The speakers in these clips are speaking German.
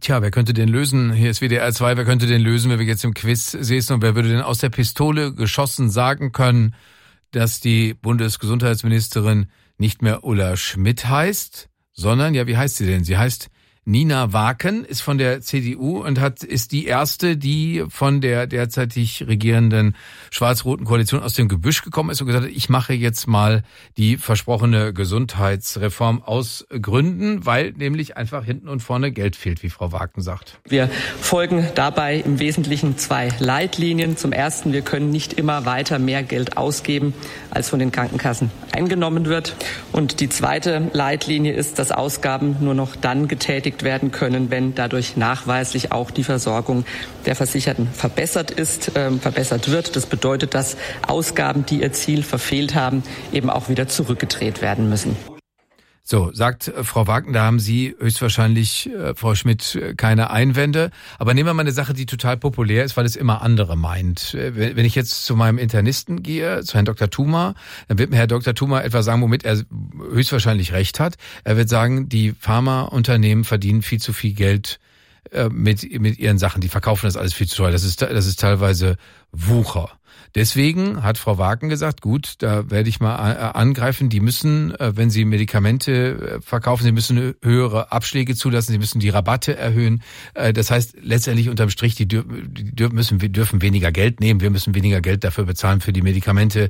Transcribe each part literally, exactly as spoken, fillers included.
Tja, wer könnte den lösen? Hier ist W D R zwei, wer könnte den lösen, wenn wir jetzt im Quiz säßen und wer würde denn aus der Pistole geschossen sagen können, dass die Bundesgesundheitsministerin nicht mehr Ulla Schmidt heißt, sondern, ja, wie heißt sie denn? Sie heißt Nina Waken, ist von der C D U und hat ist die erste, die von der derzeitig regierenden schwarz-roten Koalition aus dem Gebüsch gekommen ist und gesagt hat, ich mache jetzt mal die versprochene Gesundheitsreform aus Gründen, weil nämlich einfach hinten und vorne Geld fehlt, wie Frau Waken sagt. Wir folgen dabei im Wesentlichen zwei Leitlinien. Zum ersten, wir können nicht immer weiter mehr Geld ausgeben, als von den Krankenkassen eingenommen wird. Und die zweite Leitlinie ist, dass Ausgaben nur noch dann getätigt werden können, wenn dadurch nachweislich auch die Versorgung der Versicherten verbessert ist, äh, verbessert wird. Das bedeutet, dass Ausgaben, die ihr Ziel verfehlt haben, eben auch wieder zurückgedreht werden müssen. So, sagt Frau Waken, da haben Sie höchstwahrscheinlich, äh, Frau Schmidt, keine Einwände. Aber nehmen wir mal eine Sache, die total populär ist, weil es immer andere meint. Wenn, wenn ich jetzt zu meinem Internisten gehe, zu Herrn Doktor Thuma, dann wird mir Herr Doktor Thuma etwas sagen, womit er höchstwahrscheinlich recht hat. Er wird sagen, die Pharmaunternehmen verdienen viel zu viel Geld äh, mit, mit ihren Sachen. Die verkaufen das alles viel zu teuer. Das ist, das ist teilweise Wucher. Deswegen hat Frau Waken gesagt, gut, da werde ich mal angreifen. Die müssen, wenn sie Medikamente verkaufen, sie müssen höhere Abschläge zulassen, sie müssen die Rabatte erhöhen. Das heißt, letztendlich unterm Strich, die müssen, wir dürfen weniger Geld nehmen, wir müssen weniger Geld dafür bezahlen für die Medikamente,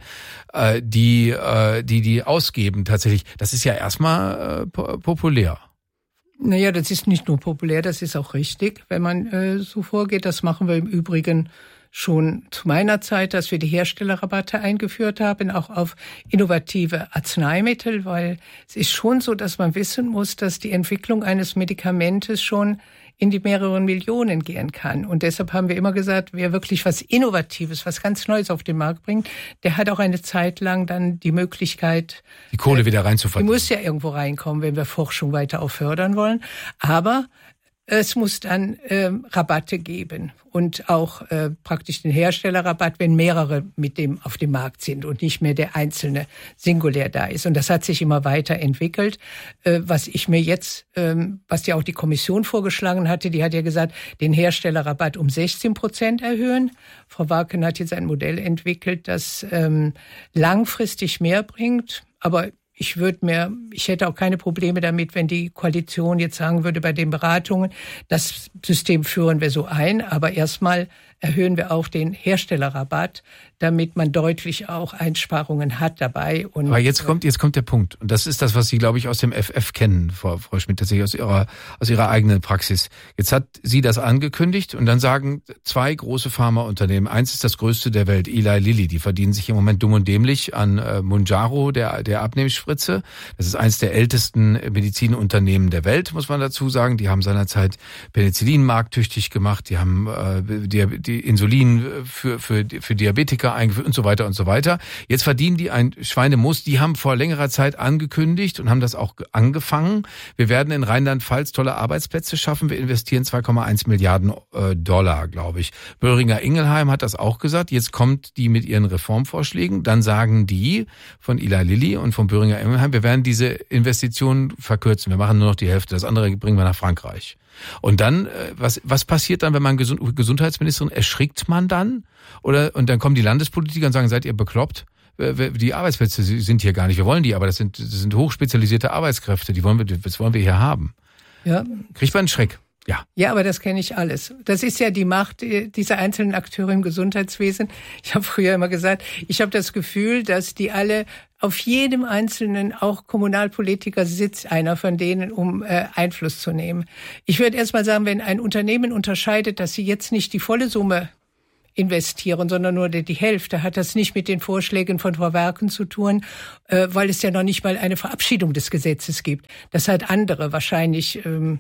die, die, die ausgeben tatsächlich. Das ist ja erstmal populär. Naja, das ist nicht nur populär, das ist auch richtig, wenn man äh, so vorgeht. Das machen wir im Übrigen schon zu meiner Zeit, dass wir die Herstellerrabatte eingeführt haben, auch auf innovative Arzneimittel, weil es ist schon so, dass man wissen muss, dass die Entwicklung eines Medikamentes schon in die mehreren Millionen gehen kann. Und deshalb haben wir immer gesagt, wer wirklich was Innovatives, was ganz Neues auf den Markt bringt, der hat auch eine Zeit lang dann die Möglichkeit, die Kohle äh, wieder reinzuverdienen. Die muss ja irgendwo reinkommen, wenn wir Forschung weiter auch fördern wollen. Aber es muss dann äh, Rabatte geben und auch äh, praktisch den Herstellerrabatt, wenn mehrere mit dem auf dem Markt sind und nicht mehr der einzelne singulär da ist. Und das hat sich immer weiterentwickelt. Äh, was ich mir jetzt, ähm, was ja auch die Kommission vorgeschlagen hatte, die hat ja gesagt, den Herstellerrabatt um sechzehn Prozent erhöhen. Frau Waken hat jetzt ein Modell entwickelt, das ähm, langfristig mehr bringt, aber Ich würde mir, ich hätte auch keine Probleme damit, wenn die Koalition jetzt sagen würde, bei den Beratungen, das System führen wir so ein, aber erstmal erhöhen wir auch den Herstellerrabatt, damit man deutlich auch Einsparungen hat dabei. Und aber jetzt kommt, jetzt kommt der Punkt. Und das ist das, was Sie, glaube ich, aus dem F F kennen, Frau, Frau Schmidt, tatsächlich aus Ihrer, aus Ihrer eigenen Praxis. Jetzt hat sie das angekündigt und dann sagen zwei große Pharmaunternehmen, eins ist das größte der Welt, Eli Lilly, die verdienen sich im Moment dumm und dämlich an äh, Mounjaro, der, der Abnehmspritze. Das ist eins der ältesten Medizinunternehmen der Welt, muss man dazu sagen. Die haben seinerzeit Penicillin markttüchtig gemacht, die haben äh, die, die Insulin für, für, für Diabetiker eingeführt und so weiter und so weiter. Jetzt verdienen die ein Schweinemus. Die haben vor längerer Zeit angekündigt und haben das auch angefangen. Wir werden in Rheinland-Pfalz tolle Arbeitsplätze schaffen. Wir investieren zwei Komma eins Milliarden Dollar, glaube ich. Boehringer Ingelheim hat das auch gesagt. Jetzt kommt die mit ihren Reformvorschlägen. Dann sagen die von Eli Lilly und von Boehringer Ingelheim, wir werden diese Investitionen verkürzen. Wir machen nur noch die Hälfte. Das andere bringen wir nach Frankreich. Und dann, was, was passiert dann, wenn man Gesund- Gesundheitsministerin, erschrickt man dann? Oder, und dann kommen die Landespolitiker und sagen, seid ihr bekloppt? Die Arbeitsplätze sind hier gar nicht, wir wollen die, aber das sind, das sind hochspezialisierte Arbeitskräfte, die wollen wir, das wollen wir hier haben. Ja. Kriegt man einen Schreck? Ja. Ja, aber das kenne ich alles. Das ist ja die Macht dieser einzelnen Akteure im Gesundheitswesen. Ich habe früher immer gesagt, ich habe das Gefühl, dass die alle auf jedem einzelnen, auch Kommunalpolitiker, sitzt einer von denen, um äh, Einfluss zu nehmen. Ich würde erst mal sagen, wenn ein Unternehmen unterscheidet, dass sie jetzt nicht die volle Summe investieren, sondern nur die Hälfte, hat das nicht mit den Vorschlägen von Frau Waken zu tun, äh, weil es ja noch nicht mal eine Verabschiedung des Gesetzes gibt. Das hat andere, wahrscheinlich ähm,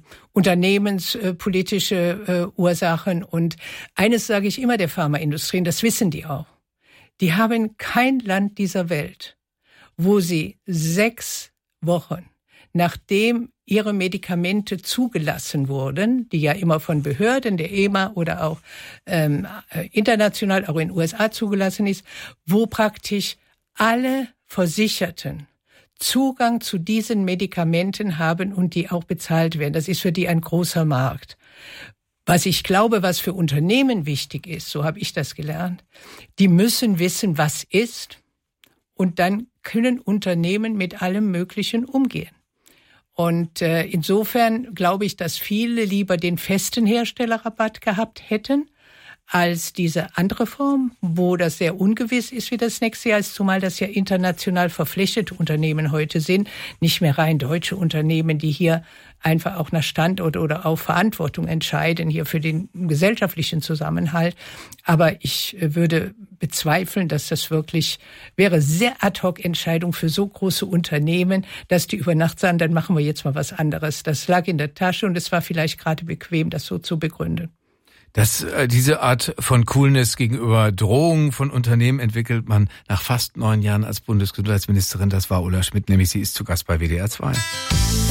unternehmenspolitische äh, Ursachen. Und eines sage ich immer der Pharmaindustrie, und das wissen die auch. Die haben kein Land dieser Welt, wo sie sechs Wochen nachdem ihre Medikamente zugelassen wurden, die ja immer von Behörden, der E M A oder auch ähm, international, auch in den U S A zugelassen ist, wo praktisch alle Versicherten Zugang zu diesen Medikamenten haben und die auch bezahlt werden. Das ist für die ein großer Markt. Was ich glaube, was für Unternehmen wichtig ist, so habe ich das gelernt, die müssen wissen, was ist, und dann können Unternehmen mit allem Möglichen umgehen. Und äh, insofern glaube ich, dass viele lieber den festen Herstellerrabatt gehabt hätten, als diese andere Form, wo das sehr ungewiss ist, wie das nächste Jahr ist, zumal das ja international verflechtete Unternehmen heute sind, nicht mehr rein deutsche Unternehmen, die hier einfach auch nach Standort oder auch Verantwortung entscheiden, hier für den gesellschaftlichen Zusammenhalt. Aber ich würde bezweifeln, dass das wirklich wäre sehr Ad-hoc-Entscheidung für so große Unternehmen, dass die über Nacht sagen, dann machen wir jetzt mal was anderes. Das lag in der Tasche und es war vielleicht gerade bequem, das so zu begründen. Das, äh, diese Art von Coolness gegenüber Drohungen von Unternehmen entwickelt man nach fast neun Jahren als Bundesgesundheitsministerin. Das war Ulla Schmidt, nämlich sie ist zu Gast bei W D R zwei.